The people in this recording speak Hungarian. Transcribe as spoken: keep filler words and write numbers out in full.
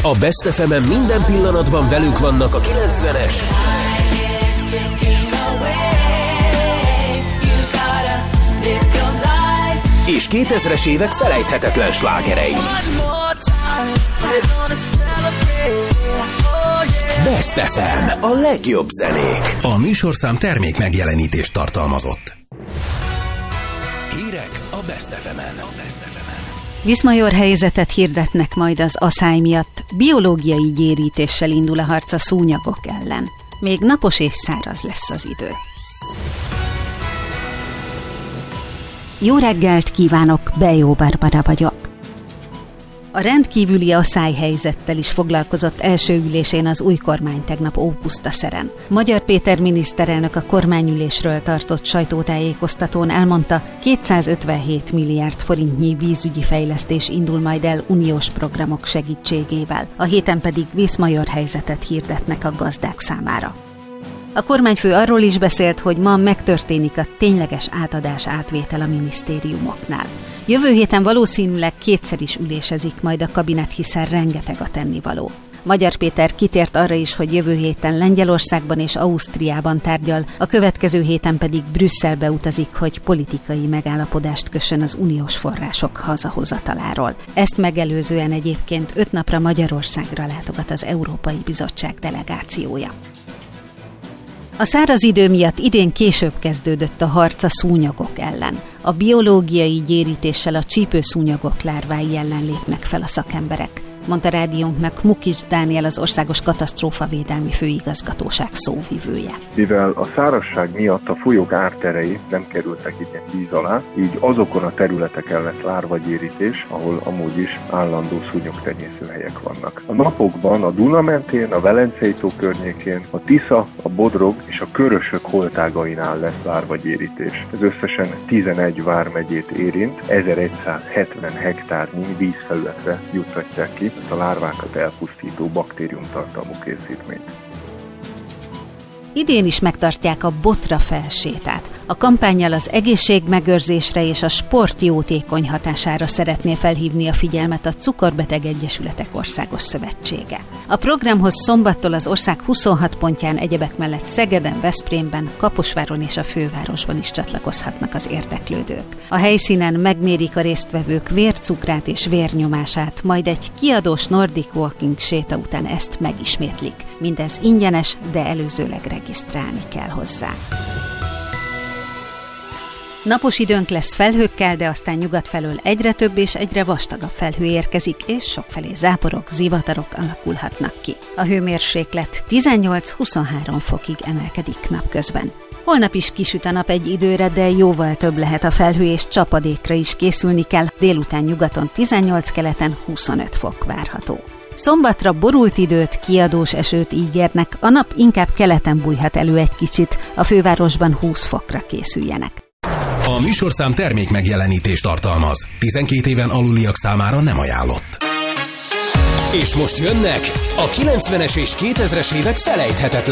A Best ef emen minden pillanatban velünk vannak a kilencvenes és kétezres évek felejthetetlen slágerei. Best ef em, a legjobb zenék. A műsorszám termék megjelenítést tartalmazott. Hírek a Best ef emen. Viszmajor helyzetet hirdetnek majd az aszály miatt. Biológiai gyérítéssel indul a harc a szúnyogok ellen. Még napos és száraz lesz az idő. Jó reggelt kívánok, Bejó Barbara vagyok. A rendkívüli aszályhelyzettel is foglalkozott első ülésén az új kormány tegnap Ópusztaszeren. Magyar Péter miniszterelnök a kormányülésről tartott sajtótájékoztatón elmondta, kétszázötvenhét milliárd forintnyi vízügyi fejlesztés indul majd el uniós programok segítségével. A héten pedig Viszmajor helyzetet hirdetnek a gazdák számára. A kormányfő arról is beszélt, hogy ma megtörténik a tényleges átadás átvétel a minisztériumoknál. Jövő héten valószínűleg kétszer is ülésezik majd a kabinet, hiszen rengeteg a tennivaló. Magyar Péter kitért arra is, hogy jövő héten Lengyelországban és Ausztriában tárgyal, a következő héten pedig Brüsszelbe utazik, hogy politikai megállapodást kössön az uniós források hazahozataláról. Ezt megelőzően egyébként öt napra Magyarországra látogat az Európai Bizottság delegációja. A száraz idő miatt idén később kezdődött a harc a szúnyogok ellen. A biológiai gyérítéssel a csípőszúnyogok lárvái ellen lépnek fel a szakemberek, mondta rádiónknak Mukics Dániel, az Országos Katasztrófavédelmi Főigazgatóság szóvivője. Mivel a szárazság miatt a folyók árterei nem kerültek idén víz alá, így azokon a területeken lett lárvagyérítés, ahol amúgy is állandó szúnyogtenyészőhelyek vannak. A napokban a Duna mentén, a Velencei-tó környékén, a Tisza, a Bodrog és a Körösök holtágainál lesz lárvagyérítés. Ez összesen tizenegy vármegyét érint, ezeregyszázhetven hektárnyi vízfelületre juttatják ki ezt a lárvákat elpusztító baktériumtartalmú készítményt. Idén is megtartják a Botra felsétát. A kampánnyal az egészségmegőrzésre és a sport jótékony hatására szeretné felhívni a figyelmet a Cukorbeteg Egyesületek Országos Szövetsége. A programhoz szombattól az ország huszonhat pontján egyebek mellett Szegeden, Veszprémben, Kaposváron és a fővárosban is csatlakozhatnak az érdeklődők. A helyszínen megmérik a résztvevők vércukrát és vérnyomását, majd egy kiadós Nordic Walking séta után ezt megismétlik. Mindez ingyenes, de előzőleg regisztrálni kell hozzá. Napos időnk lesz felhőkkel, de aztán nyugat felől egyre több és egyre vastagabb felhő érkezik, és sokfelé záporok, zivatarok alakulhatnak ki. A hőmérséklet tizennyolc-huszonhárom fokig emelkedik napközben. Holnap is kisüt a nap egy időre, de jóval több lehet a felhő, és csapadékra is készülni kell. Délután nyugaton tizennyolc, keleten huszonöt fok várható. Szombatra borult időt, kiadós esőt ígérnek, a nap inkább keleten bújhat elő egy kicsit, a fővárosban húsz fokra készüljenek. A műsorszám termék megjelenítést tartalmaz. tizenkét éven aluliak számára nem ajánlott. És most jönnek a kilencvenes és kétezres évek felejthetetlen